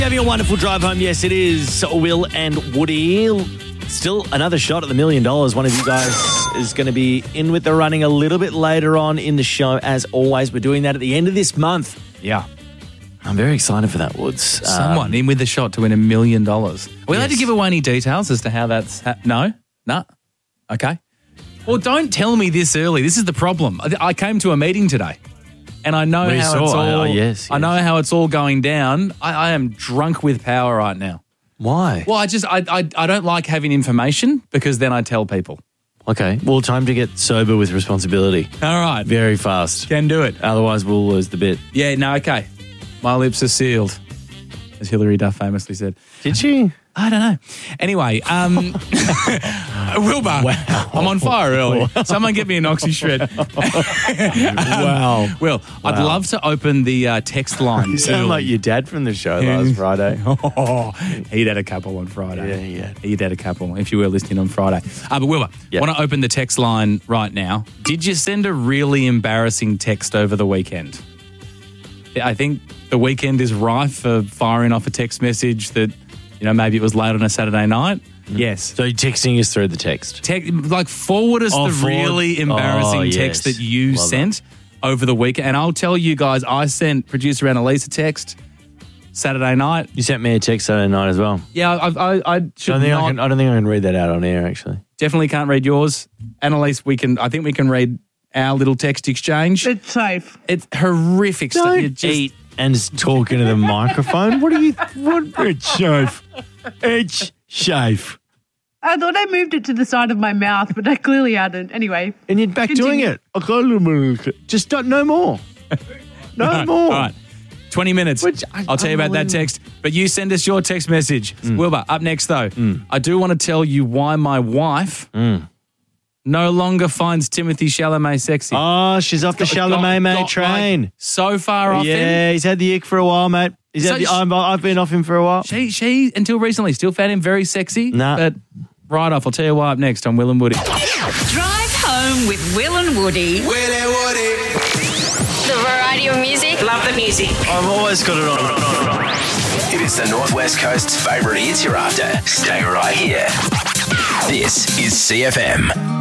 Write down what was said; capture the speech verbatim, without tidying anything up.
Having a wonderful drive home. Yes, it is Will and Woody. Still another shot at the million dollars. One of you guys is going to be in with the running a little bit later on in the show. As always, we're doing that at the end of this month. Yeah. I'm very excited for that, Woods. Someone Um, in with a shot to win a million dollars. Are we allowed Yes. to give away any details as to how that's... Ha- no? No? Okay. Well, don't tell me this early. This is the problem. I, I came to a meeting today and I know We how saw. it's all... Oh, yes, I know yes. how it's all going down. I, I am drunk with power right now. Why? Well, I just... I, I, I don't like having information because then I tell people. Okay. Well, time to get sober with responsibility. All right. Very fast. Can do it. Otherwise, we'll lose the bit. Yeah, no, okay. My lips are sealed, as Hilary Duff famously said. Did she? I don't know. Anyway, um, Wilbur, Wow. I'm on fire early. Someone get me an oxy shred. Wow. Well, I'd Wow. love to open the uh, text line. You sound early. like your dad from the show last Friday. Oh, he'd had a couple on Friday. Yeah, he had. He'd had a couple, if you were listening on Friday. Uh, but Wilbur, Yeah. want to open the text line right now. Did you send a really embarrassing text over the weekend? I think the weekend is rife for firing off a text message that, you know, maybe it was late on a Saturday night. Yes. So you're texting us through the text. Te- like forward us Oh, the forward- really embarrassing Oh, text yes. that you Love sent over the weekend. And I'll tell you guys, I sent producer Annalise a text Saturday night. You sent me a text Saturday night as well. Yeah, I, I, I I should don't, think I, not, can, I don't think I can read that out on air, actually. definitely can't read yours. Annalise, we can. I think we can read our little text exchange. It's safe. It's horrific stuff. You Don't just- eat and just talk into the microphone. What are you... What? It's safe. It's safe. I thought I moved it to the side of my mouth, but I clearly hadn't. Anyway. And you're back doing Continue. it. I got a little bit- Just don't, no more. No All right, more. all right. twenty minutes. Which- I- I'll tell you about that unbelievable. text. But you send us your text message. Wilbur, up next though, I do want to tell you why my wife no longer finds Timothy Chalamet sexy. Oh, she's off the Got- Chalamet mate got, train. like, so far off him. Yeah, he's had the ick for a while, mate. He's So had the, she- I'm, I've been off him for a while. She, she, until recently, still found him very sexy. Nah. But right off, I'll tell you why up next on Will and Woody. Drive home with Will and Woody. Will and Woody. The variety of music. Love the music. I've always got it on. It is the Northwest Coast's favourite hits you're after. Stay right here. This is C F M.